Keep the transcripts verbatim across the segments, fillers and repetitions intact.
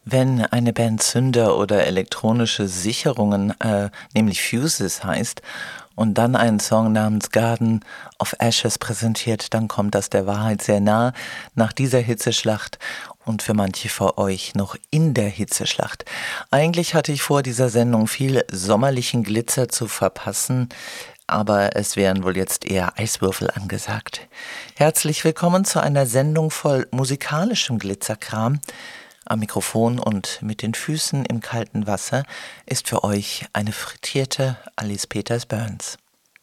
Wenn eine Band Zünder oder elektronische Sicherungen, äh, nämlich Fuses heißt, und dann einen Song namens Garden of Ashes präsentiert, dann kommt das der Wahrheit sehr nah nach dieser Hitzeschlacht und für manche von euch noch in der Hitzeschlacht. Eigentlich hatte ich vor, dieser Sendung viel sommerlichen Glitzer zu verpassen, aber es wären wohl jetzt eher Eiswürfel angesagt. Herzlich willkommen zu einer Sendung voll musikalischem Glitzerkram. Am Mikrofon und mit den Füßen im kalten Wasser ist für euch eine frittierte Alice Peters Burns.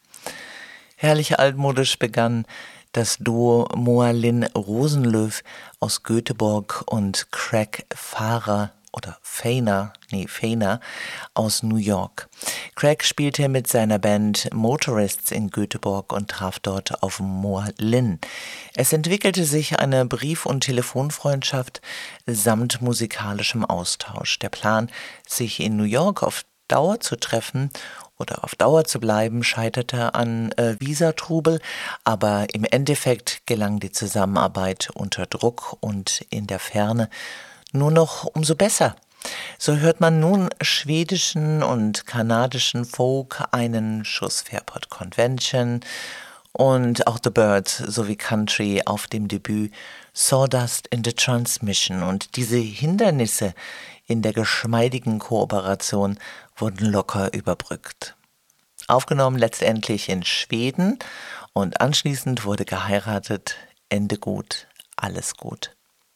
Herrlich altmodisch begann das Duo Moa Lynn Rosenlöw aus Göteborg und Craig Fahrer oder Feiner, nee, Feiner aus New York. Craig spielte mit seiner Band Motorists in Göteborg und traf dort auf Moa Lynn. Es entwickelte sich eine Brief- und Telefonfreundschaft samt musikalischem Austausch. Der Plan, sich in New York auf Dauer zu treffen oder auf Dauer zu bleiben, scheiterte an äh, Visatrubel, aber im Endeffekt gelang die Zusammenarbeit unter Druck und in der Ferne nur noch umso besser. So hört man nun schwedischen und kanadischen Folk, einen Schuss Fairport Convention und auch The Byrds sowie Country auf dem Debüt Sawdust in the Transmission. Und diese Hindernisse in der geschmeidigen Kooperation wurden locker überbrückt. Aufgenommen letztendlich in Schweden und anschließend wurde geheiratet. Ende gut, alles gut.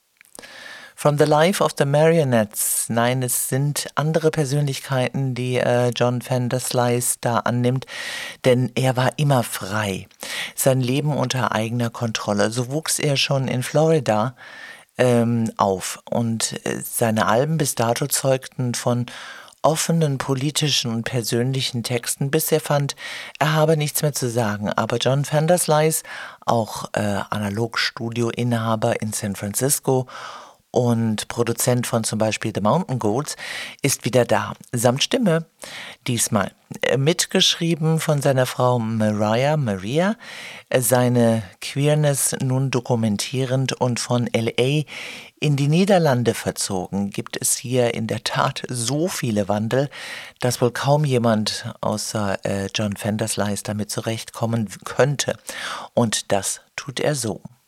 From the Life of the Marionettes. Nein, es sind andere Persönlichkeiten, die äh, John Vanderslice da annimmt, denn er war immer frei. Sein Leben unter eigener Kontrolle. So wuchs er schon in Florida ähm, auf und äh, seine Alben bis dato zeugten von offenen politischen und persönlichen Texten, bis er fand, er habe nichts mehr zu sagen. Aber John Vanderslice, auch äh, Analogstudio-Inhaber in San Francisco und Produzent von zum Beispiel The Mountain Goats, ist wieder da, samt Stimme. Diesmal mitgeschrieben von seiner Frau Mariah Maria, seine Queerness nun dokumentierend und von L A in die Niederlande verzogen, gibt es hier in der Tat so viele Wandel, dass wohl kaum jemand außer äh, John Vanderslice damit zurechtkommen könnte. Und das tut er so.